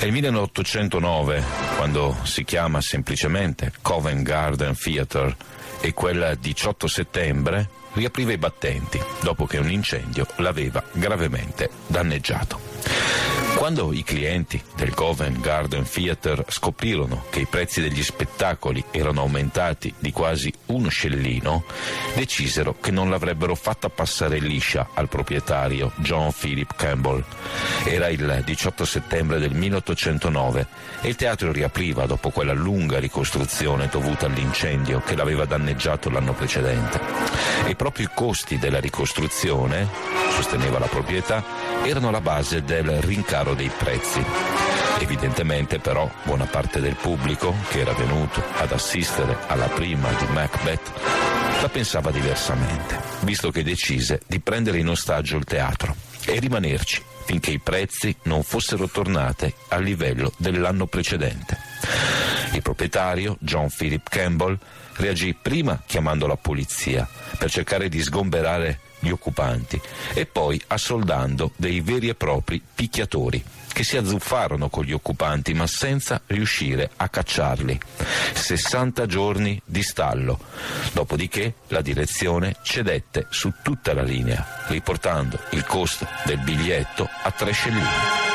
È il 1809, quando si chiama semplicemente Covent Garden Theatre, e quel 18 settembre riapriva i battenti dopo che un incendio l'aveva gravemente danneggiato. Quando i clienti del Covent Garden Theatre scoprirono che i prezzi degli spettacoli erano aumentati di quasi uno scellino, decisero che non l'avrebbero fatta passare liscia al proprietario John Philip Campbell. Era il 18 settembre del 1809 e il teatro riapriva dopo quella lunga ricostruzione dovuta all'incendio che l'aveva danneggiato l'anno precedente. E proprio i costi della ricostruzione, sosteneva la proprietà, erano la base del rincaro dei prezzi. Evidentemente però buona parte del pubblico che era venuto ad assistere alla prima di Macbeth la pensava diversamente, visto che decise di prendere in ostaggio il teatro e rimanerci finché i prezzi non fossero tornati al livello dell'anno precedente. Il proprietario, John Philip Campbell, reagì prima chiamando la polizia per cercare di sgomberare gli occupanti e poi assoldando dei veri e propri picchiatori che si azzuffarono con gli occupanti ma senza riuscire a cacciarli. 60 giorni di stallo, dopodiché la direzione cedette su tutta la linea, riportando il costo del biglietto a 3 scellini.